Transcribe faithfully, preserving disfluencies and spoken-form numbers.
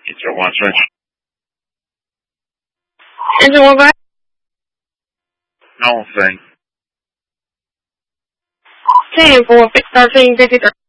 Engine one switch. Engine one back. No thing. Ten for six thirteen fifty three.